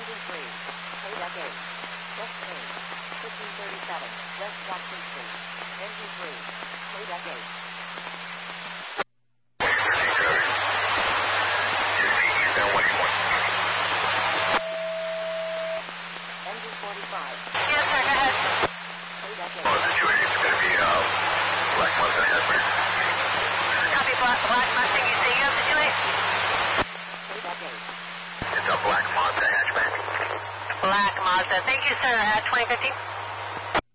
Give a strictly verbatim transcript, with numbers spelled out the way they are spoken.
Engine three, Kodak eight, West eight, fifteen thirty-seven, West Jackson Street. Engine three, Kodak eight. Engine forty-five. Yes, sir, go ahead. Kodak eight. Well, the situation is going to be uh, Black Mustang hatchback. Copy, Black, Black Mustang, you see us, Julie? Kodak eight. It's a Black Mazda hatchback. Black Mazda. Thank you, sir. Uh, twenty fifteen.